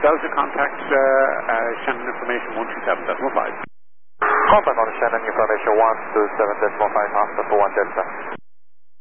Delta, contact Shannon information 127.5. Contact on Shannon information 127.5, Oscar for 1 Delta.